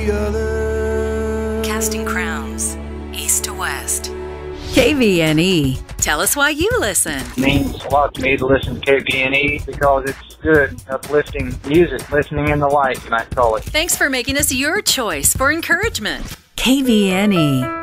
the other. Casting crowns, east to west. KVNE. Tell us why you listen. It means a lot to me to listen to KVNE because it's good, uplifting music, listening in the light, you might call it. Thanks for making us your choice for encouragement. KVNE.